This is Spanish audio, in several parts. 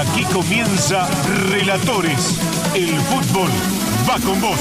Aquí comienza Relatores. El fútbol va con vos.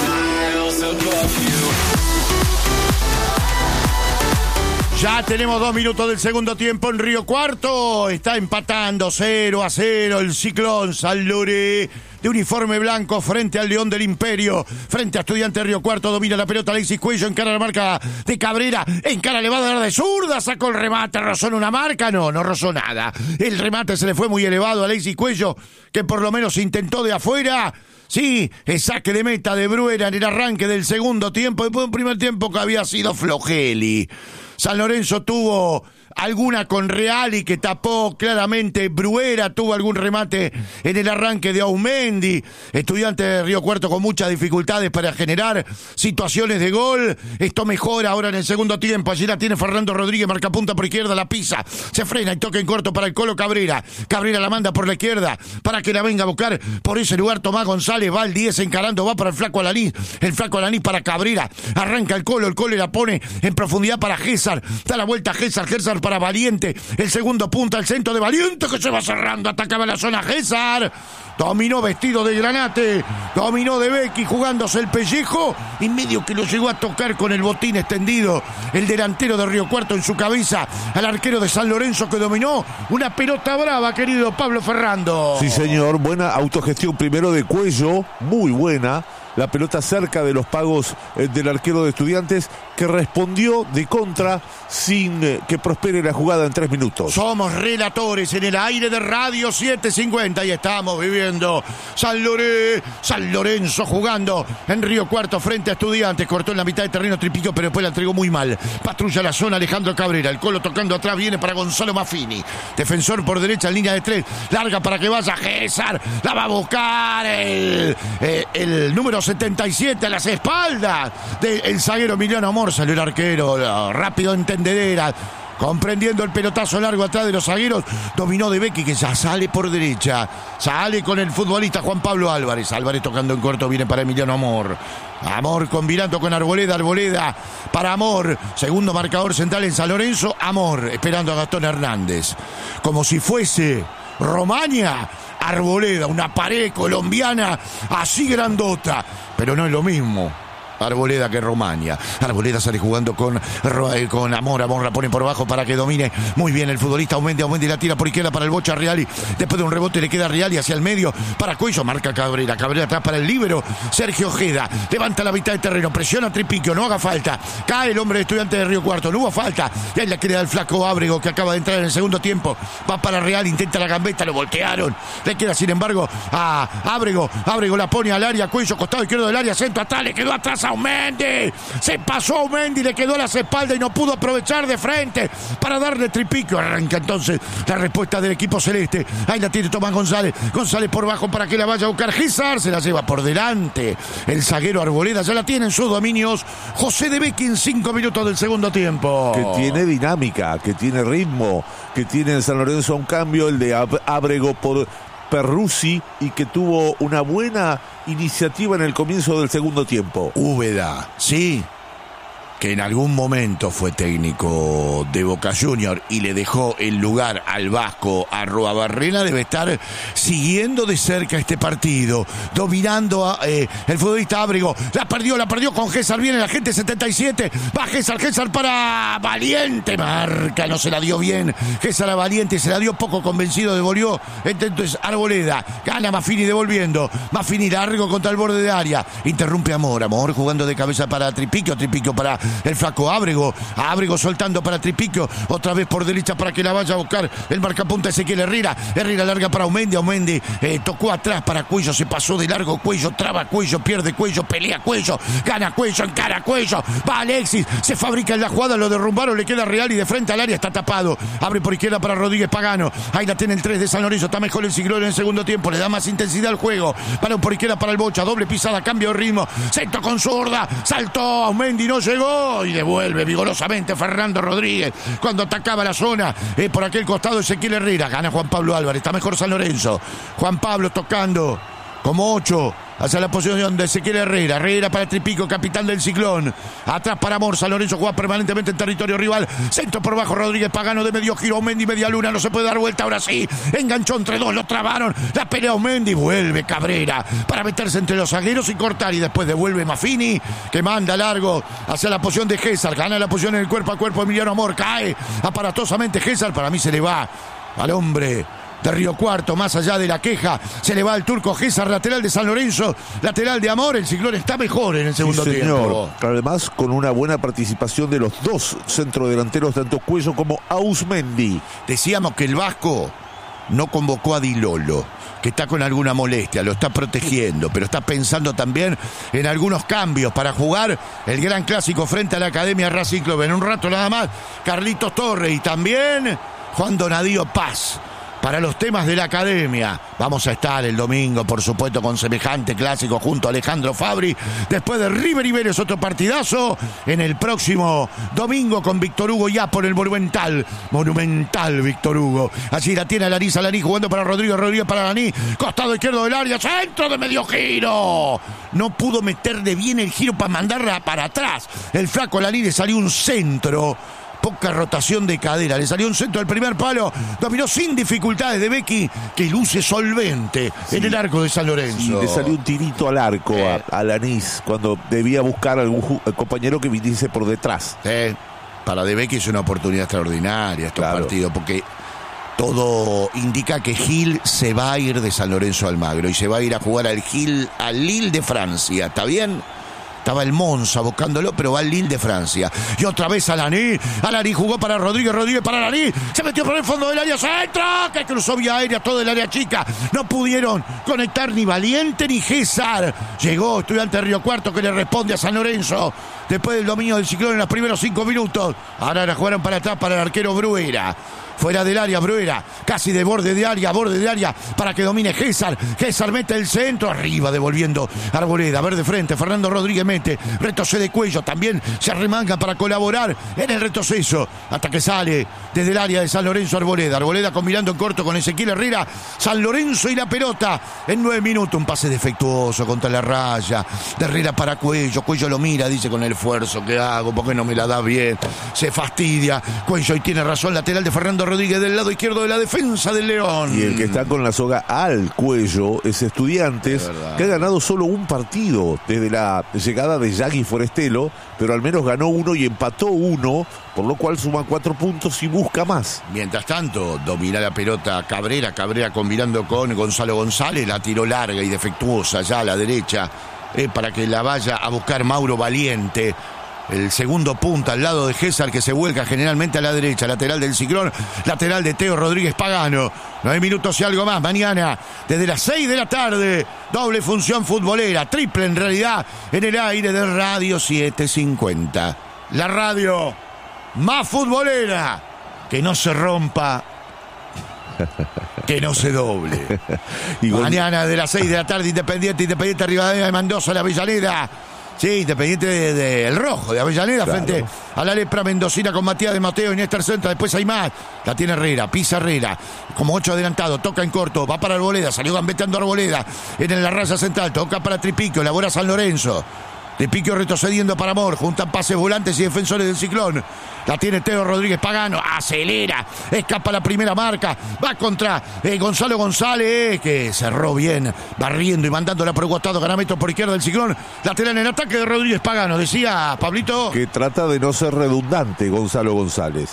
Ya tenemos 2 minutos del segundo tiempo en Río Cuarto. Está empatando 0-0 el Ciclón San Loré, de uniforme blanco, frente al León del Imperio, frente a Estudiantes Río Cuarto. Domina la pelota Alexis Cuello, encara la marca de Cabrera, encara, le va a dar de zurda, sacó el remate, rozó en una marca, no rozó nada. El remate se le fue muy elevado a Alexis Cuello, que por lo menos intentó de afuera. Sí, el saque de meta de Bruera en el arranque del segundo tiempo, después de un primer tiempo que había sido flojeli. San Lorenzo tuvo alguna con Reali que tapó claramente Bruera, tuvo algún remate en el arranque de Aumendi. Estudiantes de Río Cuarto con muchas dificultades para generar situaciones de gol. Esto mejora ahora en el segundo tiempo. Allí la tiene Fernando Rodríguez, marca punta por izquierda, la pisa, se frena y toca en corto para el Colo Cabrera. Cabrera la manda por la izquierda para que la venga a buscar por ese lugar Tomás González. Va el 10 encarando, va para el Flaco Alanís. El Flaco Alanís para Cabrera. Arranca el Colo la pone en profundidad para Gésar. Da la vuelta a Gésar para Valiente, el segundo punta, el centro de Valiente que se va cerrando, atacaba la zona Gésar, dominó vestido de Granate, dominó de Becky jugándose el pellejo y medio que lo llegó a tocar con el botín extendido el delantero de Río Cuarto en su cabeza al arquero de San Lorenzo, que dominó una pelota brava, querido Pablo Ferrando. Sí, señor, buena autogestión primero de Cuello, muy buena. La pelota cerca de los pagos del arquero de Estudiantes, que respondió de contra sin que prospere la jugada en 3 minutos. Somos relatores en el aire de Radio 750 y estamos viviendo San Lorenzo jugando en Río Cuarto frente a Estudiantes. Cortó en la mitad de terreno Tripico, pero después la entregó muy mal. Patrulla la zona Alejandro Cabrera, el Colo tocando atrás, viene para Gonzalo Maffini. Defensor por derecha en línea de 3, larga para que vaya Gésar, la va a buscar el número 77 a las espaldas del zaguero Emiliano Amor. Salió el arquero, rápido entendedera, comprendiendo el pelotazo largo atrás de los zagueros. Dominó de Becky, que ya sale por derecha, sale con el futbolista Juan Pablo Álvarez. Álvarez tocando en corto, viene para Emiliano Amor. Amor combinando con Arboleda para Amor, segundo marcador central en San Lorenzo. Amor esperando a Gastón Hernández, como si fuese Romaña. Arboleda, una pared colombiana así grandota, pero no es lo mismo Arboleda que Romaña. Arboleda sale jugando con Amor. Amor la pone por abajo para que domine muy bien el futbolista Aumendi la tira por izquierda para el Bocha Reali. Después de un rebote le queda Reali hacia el medio para Cuello. Marca Cabrera atrás para el líbero Sergio Ojeda. Levanta la mitad de terreno, presiona a Tripiquio, no haga falta. Cae el hombre de Estudiantes de Río Cuarto, no hubo falta. Y ahí la queda el flaco Ábrego, que acaba de entrar en el segundo tiempo. Va para Real, intenta la gambeta, lo voltearon. Le queda sin embargo a Ábrego. Ábrego la pone al área, Cuello, costado izquierdo del área, centro atrás, le quedó atrás a Aumendi, se pasó Aumendi, le quedó a las espaldas y no pudo aprovechar de frente para darle Tripiquio. Arranca entonces la respuesta del equipo celeste. Ahí la tiene Tomás González por bajo para que la vaya a buscar Gésar, se la lleva por delante el zaguero Arboleda, ya la tiene en sus dominios José de Becky en 5 minutos del segundo tiempo. Que tiene dinámica, que tiene ritmo, que tiene en San Lorenzo un cambio, el de Ábrego por Perruzzi, y que tuvo una buena iniciativa en el comienzo del segundo tiempo. Úbeda, sí, que en algún momento fue técnico de Boca Junior y le dejó el lugar al vasco Arruabarrena, debe estar siguiendo de cerca este partido, dominando el futbolista Ábrego. La perdió con Gésar, viene la gente 77, va Gésar para Valiente, marca, no se la dio bien Gésar a Valiente, se la dio poco convencido, devolvió entonces Arboleda, gana Maffini devolviendo, Maffini largo contra el borde de área, interrumpe Amor jugando de cabeza para Tripiquio para el flaco Ábrego soltando para Tripiquio, otra vez por derecha para que la vaya a buscar el marcapunta Ezequiel Herrera larga para Aumendi, tocó atrás para Cuello, se pasó de largo Cuello, traba Cuello, pierde Cuello, pelea Cuello, gana Cuello, encara Cuello, va Alexis, se fabrica en la jugada, lo derrumbaron, le queda Real y de frente al área está tapado, abre por izquierda para Rodríguez Pagano, ahí la tiene el 3 de San Lorenzo, está mejor el Ciclón en el segundo tiempo, le da más intensidad al juego, para por izquierda para el Bocha, doble pisada, cambio de ritmo, centro con zurda, saltó Aumendi, no llegó y devuelve vigorosamente Fernando Rodríguez cuando atacaba la zona por aquel costado Ezequiel Herrera. Gana Juan Pablo Álvarez, está mejor San Lorenzo. Juan Pablo tocando como 8 hacia la posición de Ezequiel Herrera. Herrera para Tripico, capitán del Ciclón. Atrás para Amor. San Lorenzo juega permanentemente en territorio rival. Centro por bajo, Rodríguez Pagano de medio giro. Mendy media luna, no se puede dar vuelta. Ahora sí, enganchó entre dos, lo trabaron. La pelea Mendy, vuelve Cabrera para meterse entre los zagueros y cortar. Y después devuelve Maffini, que manda largo hacia la posición de Gésar. Gana la posición en el cuerpo a cuerpo. Emiliano Amor cae aparatosamente Gésar. Para mí se le va al hombre de Río Cuarto, más allá de la queja, se le va al turco Gésar, lateral de San Lorenzo, lateral de Amor. El Ciclón está mejor en el segundo tiempo. Además, con una buena participación de los dos centrodelanteros, tanto Cuello como Ausmendi. Decíamos que el Vasco no convocó a Di Lolo, que está con alguna molestia, lo está protegiendo, pero está pensando también en algunos cambios para jugar el gran clásico frente a la Academia Racing Club. En un rato nada más, Carlitos Torres y también Juan Donadío Paz. Para los temas de la Academia, vamos a estar el domingo, por supuesto, con semejante clásico junto a Alejandro Fabri. Después de River y Vélez, otro partidazo. En el próximo domingo con Víctor Hugo ya por el Monumental Víctor Hugo. Allí la tiene Alaní jugando para Rodríguez para Alaní. Costado izquierdo del área, centro de medio giro. No pudo meterle bien el giro para mandarla para atrás. El flaco Alaní le salió un centro. Poca rotación de cadera, le salió un centro del primer palo, dominó sin dificultades de Becky, que luce solvente en el arco de San Lorenzo. Sí, le salió un tirito al arco a Alanis cuando debía buscar algún compañero que viniese por detrás. Para De Becky es una oportunidad extraordinaria estos partidos, porque todo indica que Gil se va a ir de San Lorenzo a Almagro y se va a ir a jugar al Lille de Francia, ¿está bien? Estaba el Monza buscándolo, pero va al Lille de Francia. Y otra vez Alaní jugó para Rodríguez para Alaní. Se metió por el fondo del área, centro, que cruzó vía aérea todo el área chica. No pudieron conectar ni Valiente ni Gésar. Llegó Estudiante de Río Cuarto, que le responde a San Lorenzo después del dominio del Ciclón en los primeros 5 minutos. Ahora la jugaron para atrás para el arquero Bruera. Fuera del área, Bruera, casi de borde de área, para que domine Gésar. Gésar mete el centro, arriba, devolviendo Arboleda. A ver de frente, Fernando Rodríguez mete, retrocede Cuello, también se arremanga para colaborar en el retroceso, hasta que sale desde el área de San Lorenzo Arboleda combinando en corto con Ezequiel Herrera. San Lorenzo y la pelota en 9 minutos, un pase defectuoso contra la raya, de Herrera para Cuello lo mira, dice: con el esfuerzo que hago, ¿por qué no me la da bien? Se fastidia, Cuello, y tiene razón, lateral de Fernando Rodríguez del lado izquierdo de la defensa del León. Y el que está con la soga al cuello es Estudiantes, que ha ganado solo un partido desde la llegada de Yagui Forestelo, pero al menos ganó uno y empató uno, por lo cual suma 4 puntos y busca más. Mientras tanto, domina la pelota Cabrera combinando con Gonzalo González, la tiró larga y defectuosa ya a la derecha, para que la vaya a buscar Mauro Valiente. El segundo punta al lado de Gésar, que se vuelca generalmente a la derecha, lateral del Ciclón, lateral de Teo Rodríguez Pagano. 9 minutos y algo más. Mañana, desde las 6 de la tarde, doble función futbolera, triple en realidad, en el aire de Radio 750. La radio más futbolera, que no se rompa, que no se doble. Mañana de las 6 de la tarde, Independiente Rivadavia de Mendoza, la Avellaneda. Sí, Independiente del Rojo, de Avellaneda, frente a la Lepra Mendocina con Matías de Mateo y Néstor Centra. Después hay más. La tiene Herrera, pisa Herrera, como 8 adelantado, toca en corto, va para Arboleda, salió gambeteando Arboleda en la raya central, toca para Tripico, elabora San Lorenzo. Tripico retrocediendo para Amor, juntan pases volantes y defensores del Ciclón. La tiene Teo Rodríguez Pagano, acelera, escapa la primera marca, va contra Gonzalo González, que cerró bien, barriendo y mandándola por el costado, gana metros por izquierda del Ciclón. Lateral en el ataque de Rodríguez Pagano, decía Pablito. Que trata de no ser redundante Gonzalo González.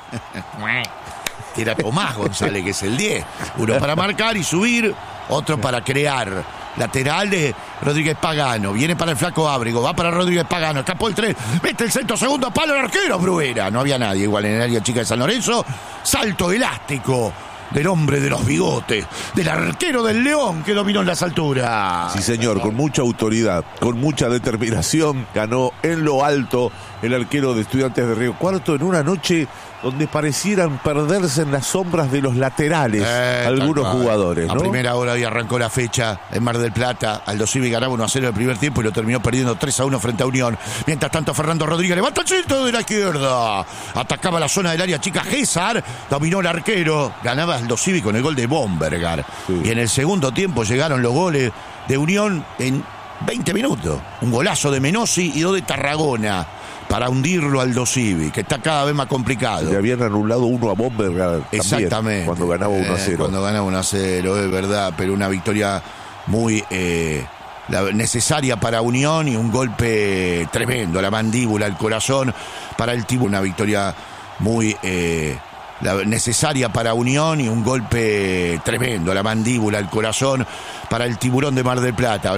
Tira Tomás González, que es el 10. Uno para marcar y subir, otro para crear. Lateral de Rodríguez Pagano, viene para el flaco Ábrego, va para Rodríguez Pagano, escapó el 3, mete el centro, segundo palo, el arquero Bruera. No había nadie igual en el área chica de San Lorenzo. Salto elástico del hombre de los bigotes, del arquero del León, que dominó en las alturas. Sí, señor, con mucha autoridad, con mucha determinación, ganó en lo alto el arquero de Estudiantes de Río Cuarto en una noche donde parecieran perderse en las sombras de los laterales algunos jugadores, ¿no? A primera hora y arrancó la fecha en Mar del Plata. Aldo Civi ganaba 1-0 en el primer tiempo y lo terminó perdiendo 3-1 frente a Unión. Mientras tanto, Fernando Rodríguez levanta el centro de la izquierda. Atacaba la zona del área chica. César dominó el arquero. Ganaba Aldo Civi con el gol de Bombergar. Sí. Y en el segundo tiempo llegaron los goles de Unión en 20 minutos. Un golazo de Menossi y 2 de Tarragona para hundirlo al Aldo Civi, que está cada vez más complicado. Le habían anulado uno a Bombergar exactamente, cuando ganaba 1-0. Cuando ganaba 1-0, es verdad, pero una victoria muy necesaria para Unión y un golpe tremendo, la mandíbula, el corazón para el Tiburón. Una victoria muy necesaria para Unión y un golpe tremendo, la mandíbula, el corazón para el Tiburón de Mar del Plata.